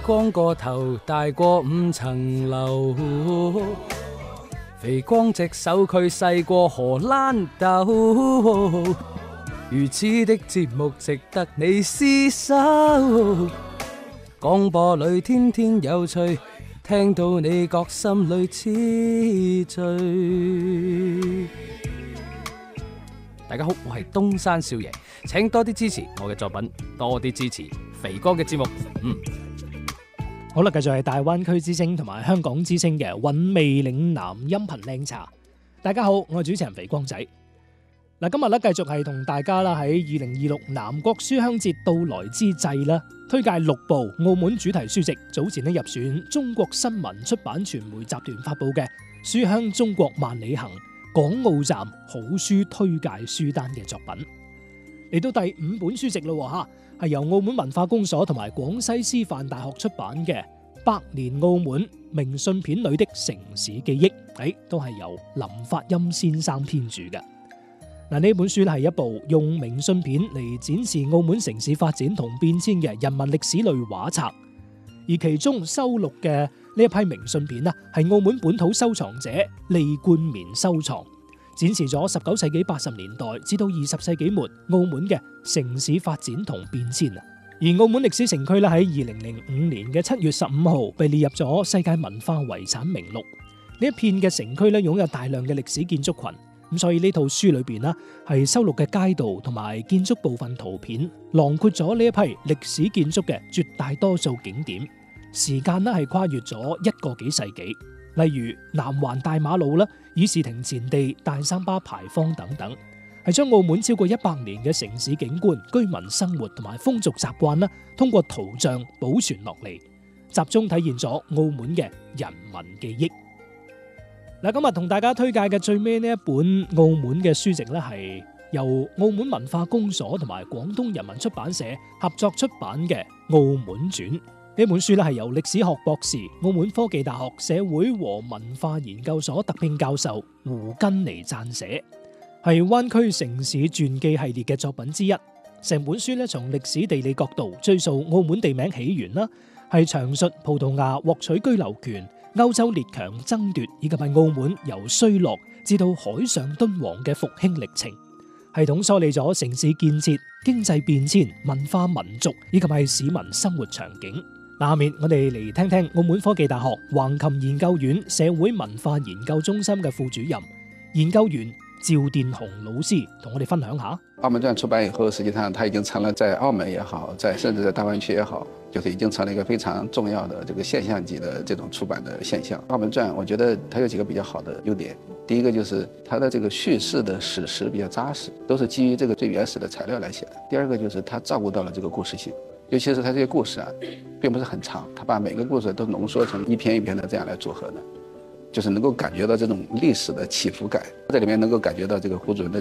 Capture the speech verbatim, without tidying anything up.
光個頭大過五層樓，肥光隻手佢細過荷蘭豆，如此的節目值得你廝守。廣播裏天天有趣，聽到你覺心裏痴醉。大家好，我係東山少爺，請多啲支持我嘅作品，多啲支持肥哥嘅節目。嗯， 好啦，繼續係大灣區之聲同埋香港之聲嘅韻味嶺南音頻靚茶。大家好，我係主持人肥光仔。嗱，今日咧繼續係同大家啦喺二零二六南國書香節到來之際啦，推介六部澳門主題書籍，早前咧入選中國新聞出版傳媒集團發布嘅《書香中國萬里行》港澳站好書推介書單嘅作品。嚟到第五本書籍咯吓，係由澳門文化公所同埋廣西師範大學出版嘅《百年澳門明信片裏的城市記憶》，誒，都係由林發音先生編著嘅。嗱，呢本書係一部用明信片嚟展示澳門城市發展同變遷嘅人文歷史類畫冊，而其中收錄嘅呢一批明信片啊，係澳門本土收藏者利冠綿收藏，展示咗十九世紀八十年代至到二十世紀末澳門嘅城市發展同變遷啊。而澳門歷史城區咧喺二零零五年嘅七月十五號被列入咗世界文化遺產名錄。呢一片嘅城區咧擁有大量嘅歷史建築群。咁所以呢套書裏邊呢係收錄嘅街道同埋建築部分圖片，囊括咗呢一批歷史建築嘅絕大多數景點，時間呢係跨越咗一個幾世紀。例如南環大馬路啦、議事亭前地、大三巴牌坊等等，係將澳門超過一百年嘅城市景觀、居民生活同埋風俗習慣啦，通過圖像保存落嚟，集中體現咗澳門嘅人文記憶。嗱，今日同大家推介嘅最尾呢一本澳門嘅書籍咧，係由澳門文化公所同埋廣東人民出版社合作出版嘅《澳門傳》。呢本書咧係由歷史學博士、澳門科技大學社會和文化研究所特聘教授胡根尼撰寫，係灣區城市傳記系列嘅作品之一。成本書咧從歷史地理角度追溯澳門地名起源啦，係詳述葡萄牙獲取居留權、歐洲列強爭奪以及係澳門由衰落至到海上敦煌嘅復興歷程，系統梳理咗城市建設、經濟變遷、文化民族以及係市民生活場景。下面我哋嚟聽聽澳門科技大學橫琴研究院社會文化研究中心嘅副主任研究員趙殿雄老師同我哋分享下。 澳門傳出版以後，實際上它已經成了在澳門也好，在甚至在大灣區也好，就是已經成了一個非常重要的這個現象級的這種出版的現象。澳門傳我覺得它有幾個比較好的優點，第一個就是它的這個敘事的史實比較紮實，都是基於這個最原始的材料來寫的。第二個就是它照顧到了這個故事性，尤其是它這些故事啊並不是很長，它把每個故事都濃縮成一篇一篇的這樣來組合的，就是能夠感覺到這種歷史的起伏感，在裡面能夠感覺到這個胡主任的